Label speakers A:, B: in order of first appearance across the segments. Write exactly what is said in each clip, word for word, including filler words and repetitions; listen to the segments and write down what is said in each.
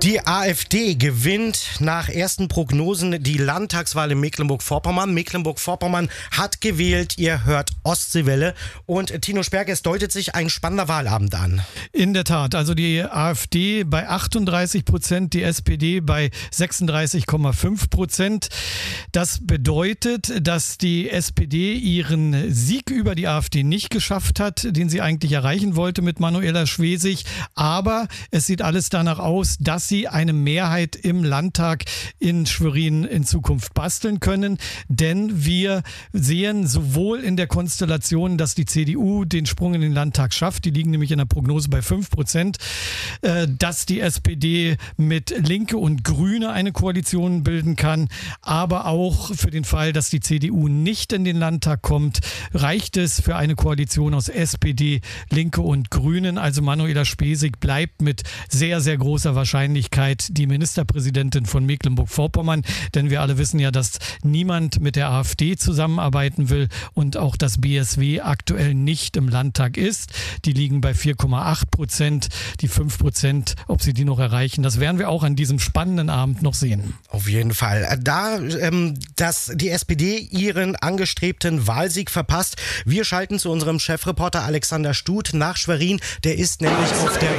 A: Die AfD gewinnt nach ersten Prognosen die Landtagswahl in Mecklenburg-Vorpommern. Mecklenburg-Vorpommern hat gewählt. Ihr hört Ostseewelle. Und Tino Sperg, es deutet sich ein spannender Wahlabend an.
B: In der Tat. Also die AfD bei achtunddreißig Prozent, die S P D bei sechsunddreißig Komma fünf Prozent. Das bedeutet, dass die S P D ihren Sieg über die AfD nicht geschafft hat, den sie eigentlich erreichen wollte mit Manuela Schwesig. Aber es sieht alles danach aus, dass sie eine Mehrheit im Landtag in Schwerin in Zukunft basteln können. Denn wir sehen sowohl in der Konstellation, dass die C D U den Sprung in den Landtag schafft, die liegen nämlich in der Prognose bei fünf Prozent, dass die S P D mit Linke und Grüne eine Koalition bilden kann. Aber auch für den Fall, dass die C D U nicht in den Landtag kommt, reicht es für eine Koalition aus S P D, Linke und Grünen. Also Manuela Schwesig bleibt mit sehr, sehr großer Wahrscheinlichkeit die Ministerpräsidentin von Mecklenburg-Vorpommern. Denn wir alle wissen ja, dass niemand mit der AfD zusammenarbeiten will und auch das B S W aktuell nicht im Landtag ist. Die liegen bei vier Komma acht Prozent. Die fünf Prozent, ob sie die noch erreichen, das werden wir auch an diesem spannenden Abend noch sehen.
A: Auf jeden Fall. Da, ähm, dass die S P D ihren angestrebten Wahlsieg verpasst. Wir schalten zu unserem Chefreporter Alexander Stut nach Schwerin. Der ist nämlich auf der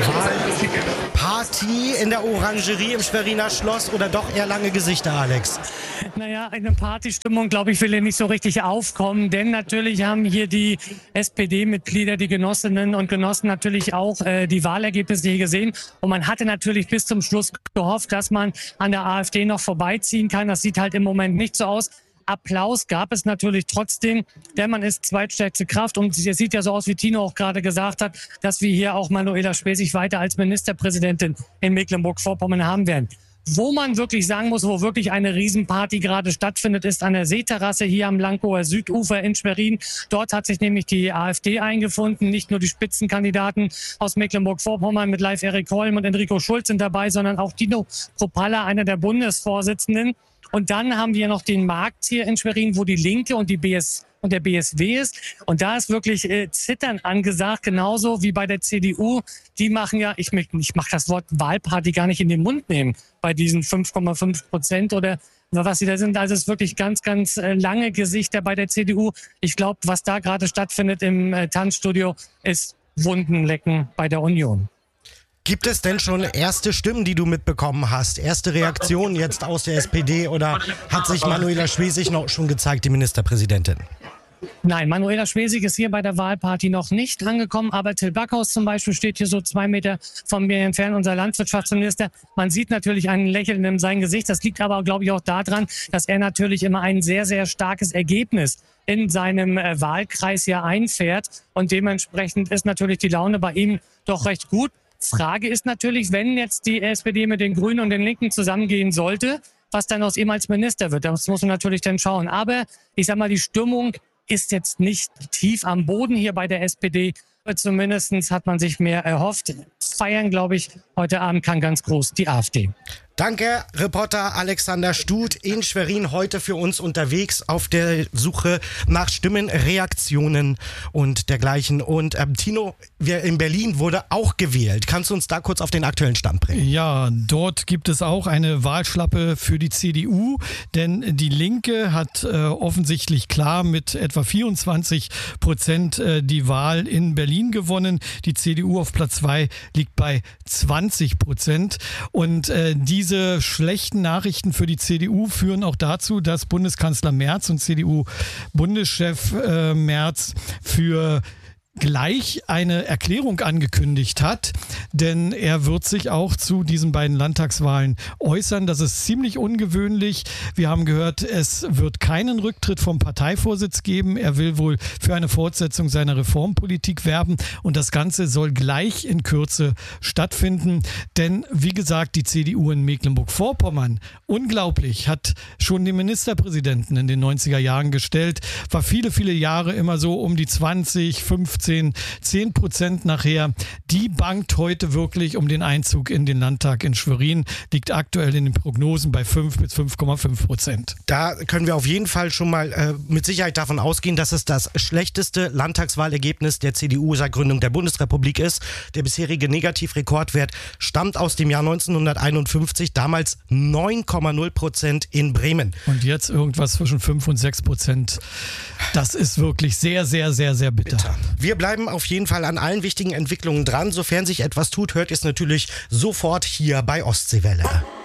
A: Wahlparty in der Orangerie im Schweriner Schloss, oder doch eher lange Gesichter, Alex?
C: Naja, eine Partystimmung, glaube ich, will hier nicht so richtig aufkommen, denn natürlich haben hier die S P D-Mitglieder, die Genossinnen und Genossen natürlich auch äh, die Wahlergebnisse hier gesehen, und man hatte natürlich bis zum Schluss gehofft, dass man an der AfD noch vorbeiziehen kann. Das sieht halt im Moment nicht so aus. Applaus gab es natürlich trotzdem, denn man ist zweitstärkste Kraft, und es sieht ja so aus, wie Tino auch gerade gesagt hat, dass wir hier auch Manuela Schwesig weiter als Ministerpräsidentin in Mecklenburg-Vorpommern haben werden. Wo man wirklich sagen muss, wo wirklich eine Riesenparty gerade stattfindet, ist an der Seeterrasse hier am Lankower Südufer in Schwerin. Dort hat sich nämlich die AfD eingefunden. Nicht nur die Spitzenkandidaten aus Mecklenburg-Vorpommern mit Live Erik Holm und Enrico Schulz sind dabei, sondern auch Dino Kropalla, einer der Bundesvorsitzenden. Und dann haben wir noch den Markt hier in Schwerin, wo die Linke und die B S und der B S W ist. Und da ist wirklich äh, Zittern angesagt, genauso wie bei der C D U. Die machen ja, ich, ich mache das Wort Wahlparty gar nicht in den Mund nehmen, bei diesen fünf Komma fünf Prozent oder was sie da sind. Also es ist wirklich ganz, ganz äh, lange Gesichter bei der C D U. Ich glaube, was da gerade stattfindet im äh, Tanzstudio, ist Wundenlecken bei der Union.
A: Gibt es denn schon erste Stimmen, die du mitbekommen hast? Erste Reaktionen jetzt aus der S P D, oder hat sich Manuela Schwesig noch schon gezeigt, die Ministerpräsidentin?
C: Nein, Manuela Schwesig ist hier bei der Wahlparty noch nicht angekommen, aber Till Backhaus zum Beispiel steht hier so zwei Meter von mir entfernt, unser Landwirtschaftsminister. Man sieht natürlich ein Lächeln in seinem Gesicht. Das liegt aber, glaube ich, auch daran, dass er natürlich immer ein sehr, sehr starkes Ergebnis in seinem äh, Wahlkreis hier einfährt, und dementsprechend ist natürlich die Laune bei ihm doch recht gut. Frage ist natürlich, wenn jetzt die S P D mit den Grünen und den Linken zusammengehen sollte, was dann aus ihm als Minister wird. Das muss man natürlich dann schauen. Aber ich sag mal, die Stimmung ist jetzt nicht tief am Boden hier bei der S P D. Zumindest hat man sich mehr erhofft. Feiern, glaube ich, heute Abend kann ganz groß die AfD.
A: Danke, Reporter Alexander Stut in Schwerin, heute für uns unterwegs auf der Suche nach Stimmen, Reaktionen und dergleichen. Und ähm, Tino, wir in Berlin wurde auch gewählt. Kannst du uns da kurz auf den aktuellen Stand bringen?
B: Ja, dort gibt es auch eine Wahlschlappe für die C D U, denn die Linke hat äh, offensichtlich klar mit etwa vierundzwanzig Prozent äh, die Wahl in Berlin gewonnen. Die C D U auf Platz zwei liegt bei zwanzig Prozent, und äh, die Diese schlechten Nachrichten für die C D U führen auch dazu, dass Bundeskanzler Merz und C D U-Bundeschef äh, Merz für gleich eine Erklärung angekündigt hat, denn er wird sich auch zu diesen beiden Landtagswahlen äußern. Das ist ziemlich ungewöhnlich. Wir haben gehört, es wird keinen Rücktritt vom Parteivorsitz geben. Er will wohl für eine Fortsetzung seiner Reformpolitik werben, und das Ganze soll gleich in Kürze stattfinden. Denn wie gesagt, die C D U in Mecklenburg-Vorpommern, unglaublich, hat schon den Ministerpräsidenten in den neunziger Jahren gestellt, war viele, viele Jahre immer so um die zwanzig, fünfzehn fünfzehn, zehn Prozent nachher. Die bangt heute wirklich um den Einzug in den Landtag in Schwerin, liegt aktuell in den Prognosen bei fünf bis fünf Komma fünf Prozent.
A: Da können wir auf jeden Fall schon mal äh, mit Sicherheit davon ausgehen, dass es das schlechteste Landtagswahlergebnis der C D U seit Gründung der Bundesrepublik ist. Der bisherige Negativrekordwert stammt aus dem Jahr neunzehnhunderteinundfünfzig, damals neun Komma null Prozent in Bremen.
B: Und jetzt irgendwas zwischen fünf und sechs Prozent. Das ist wirklich sehr, sehr, sehr, sehr bitter. bitter.
A: Wir bleiben auf jeden Fall an allen wichtigen Entwicklungen dran. Sofern sich etwas tut, hört ihr es natürlich sofort hier bei Ostseewelle.